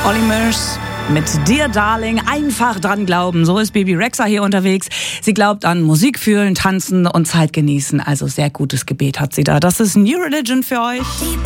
Olly Murs mit Dear Darling, einfach dran glauben. So ist Bebe Rexha hier unterwegs. Sie glaubt an Musik fühlen, tanzen und Zeit genießen. Also sehr gutes Gebet hat sie da. Das ist New Religion für euch.